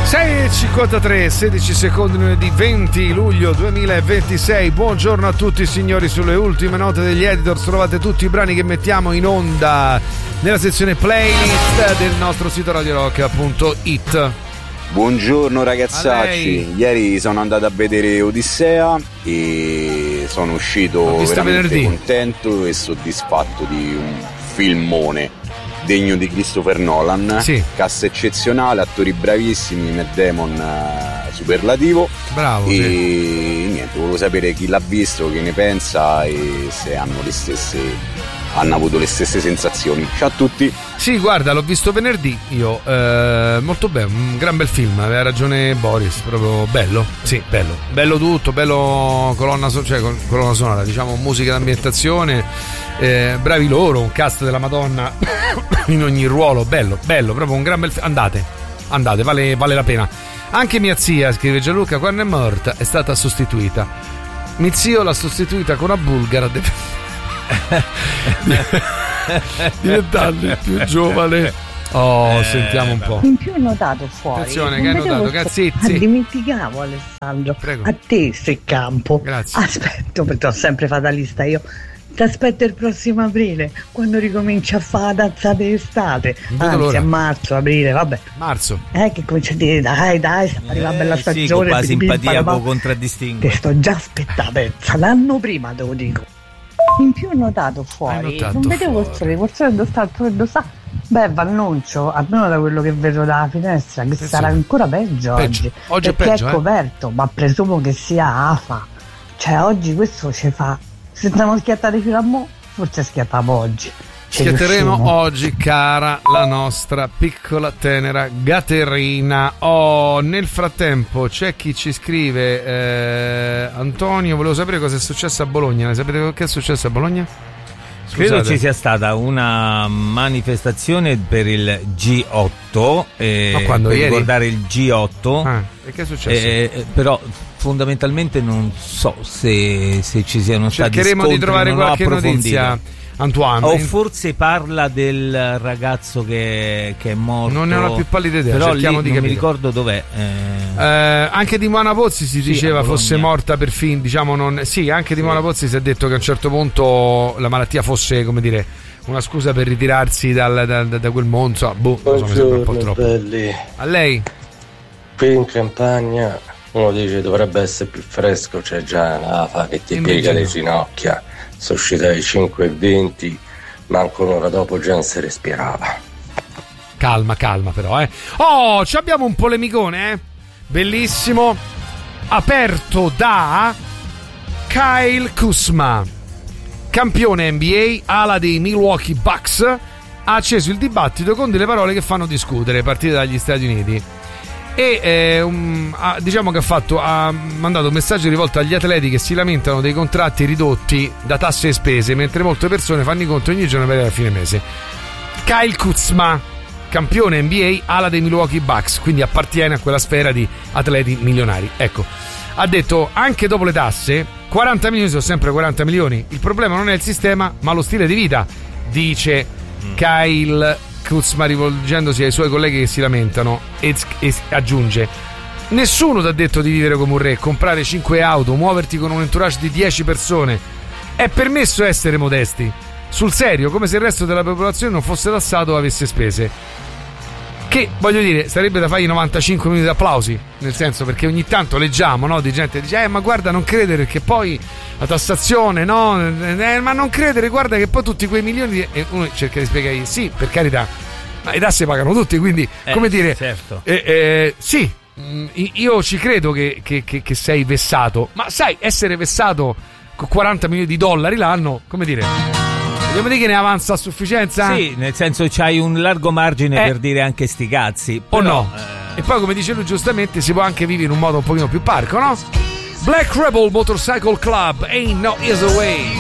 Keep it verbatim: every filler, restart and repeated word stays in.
sei e cinquantatré, sedici secondi, lunedì venti luglio duemilaventisei. Buongiorno a tutti signori. Sulle ultime note degli editors trovate tutti i brani che mettiamo in onda nella sezione playlist del nostro sito radio rock punto it. Buongiorno ragazzacci, ieri sono andato a vedere Odissea e sono uscito veramente venerdì. contento e soddisfatto di un filmone degno di Christopher Nolan. Sì. Cast eccezionale, attori bravissimi, Matt Damon uh, superlativo. Bravo. E sì. niente, volevo sapere chi l'ha visto, che ne pensa e se hanno le stesse hanno avuto le stesse sensazioni. Ciao a tutti. Sì, guarda, l'ho visto venerdì io, eh, molto bello, un gran bel film, aveva ragione Boris, proprio bello, sì, bello, bello tutto, bello colonna, so- cioè, colonna sonora, diciamo musica d'ambientazione, eh, bravi loro, un cast della Madonna in ogni ruolo, bello, bello, proprio un gran bel film, andate, andate, vale, vale la pena. Anche mia zia, scrive Gianluca, quando è morta è stata sostituita, mio zio l'ha sostituita con una bulgara de- diventando il più giovane. Oh, eh, sentiamo un po'. In più ho notato fuori. Attenzione, che hai notato, cazzizi. Ah, dimenticavo Alessandro. Prego. A te se campo. Grazie. Aspetto, perché ho sempre fatalista io. Ti aspetto il prossimo aprile, quando ricomincia a fare la tazzata d'estate. Anzi, l'ora. a marzo, aprile, vabbè. Marzo. Eh, che comincia a dire, dai, dai, sta arriva eh, bella stagione. Sì, con la simpatia con contraddistingue. Te sto già aspettando, pensa, l'anno prima te lo dico. In più ho notato fuori, notato non vedevo il sole, forse dove sta, dove sta. Beh, Vannuncio, almeno da quello che vedo dalla finestra, che sì, sarà sì. ancora peggio, peggio. oggi. Oggi perché è peggio, è coperto, eh? ma presumo che sia afa. Cioè, oggi questo ci fa. Se siamo schiattati fino a mo', forse schiattiamo oggi. Schiatteremo oggi, cara la nostra piccola tenera Gaterina. Oh, nel frattempo c'è chi ci scrive eh, Antonio, volevo sapere cosa è successo a Bologna. Ne sapete che è successo a Bologna? Scusate. Credo ci sia stata una manifestazione per il G otto eh, Ma quando, per ieri? ricordare il G otto. Ah, e che è successo? Eh, però fondamentalmente non so se, se ci siano stati cercheremo scontri, di trovare non qualche notizia, Antoine. O forse parla del ragazzo che, che è morto. Non ne ho la più pallida idea, però cerchiamo lì di non capire. mi ricordo dov'è. Eh... Eh, anche di Moana Pozzi si sì, diceva fosse morta per fin, diciamo non. Sì, anche di sì. Moana Pozzi si è detto che a un certo punto la malattia fosse, come dire, una scusa per ritirarsi dal, da, da, da quel mondo. So, boh, Buongiorno, so, mi sembra un po' troppo. Belli. A lei? Qui in campagna uno dice dovrebbe essere più fresco, c'è già l'afa che ti Invece piega no. le ginocchia. Sono uscite alle cinque e venti, manco un'ora dopo già non si respirava. Calma, calma però, eh. Oh, ci abbiamo un polemicone, eh. Bellissimo. Aperto da Kyle Kuzma, campione N B A, ala dei Milwaukee Bucks, ha acceso il dibattito con delle parole che fanno discutere, partite dagli Stati Uniti. E eh, um, ha, diciamo che ha fatto ha mandato un messaggio rivolto agli atleti che si lamentano dei contratti ridotti da tasse e spese, mentre molte persone fanno i conti ogni giorno per arrivare a fine mese. Kyle Kuzma, campione N B A, ala dei Milwaukee Bucks, quindi appartiene a quella sfera di atleti milionari. Ecco, ha detto anche dopo le tasse quaranta milioni sono sempre quaranta milioni, il problema non è il sistema ma lo stile di vita, dice mm. Kyle Kuzma rivolgendosi ai suoi colleghi che si lamentano, e, e aggiunge: nessuno ti ha detto di vivere come un re, comprare cinque auto, muoverti con un entourage di dieci persone. È permesso essere modesti, sul serio, come se il resto della popolazione non fosse tassato o avesse spese. Che, voglio dire, sarebbe da fargli novantacinque minuti di applausi, nel senso, perché ogni tanto leggiamo, no, di gente che dice eh ma guarda non credere che poi la tassazione, no, eh, ma non credere, guarda che poi tutti quei milioni, e uno cerca di spiegargli sì, per carità, ma le tasse pagano tutti, quindi eh, come dire, certo. eh, eh, sì, io ci credo che, che, che, che sei vessato, ma sai, essere vessato con quaranta milioni di dollari l'anno, come dire, vogliamo dire che ne avanza a sufficienza? Sì, nel senso c'hai un largo margine eh. per dire anche sti cazzi. O però, no? Eh... E poi, come dice lui giustamente, si può anche vivere in un modo un pochino più parco, no? Black Rebel Motorcycle Club, Ain't No Easy Way.